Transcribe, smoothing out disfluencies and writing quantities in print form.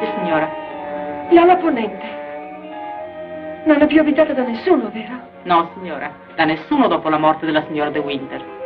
Ponente, signora. L'ala Ponente. Non è più abitata da nessuno, vero? No, signora. Da nessuno dopo la morte della signora De Winter.